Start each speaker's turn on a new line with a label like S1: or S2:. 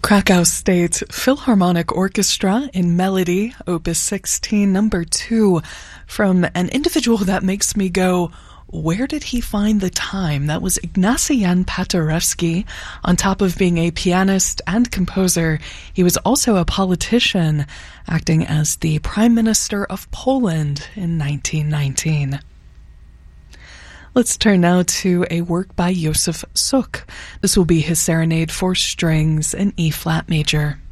S1: Krakow State Philharmonic Orchestra in Melody, Opus 16, number 2, from an individual that makes me go, where did he find the time? That was Ignacy Jan Paderewski. On top of being a pianist and composer, he was also a politician, acting as the Prime Minister of Poland in 1919. Let's turn now to a work by Józef Suk. This will be his Serenade for Strings in E-flat major.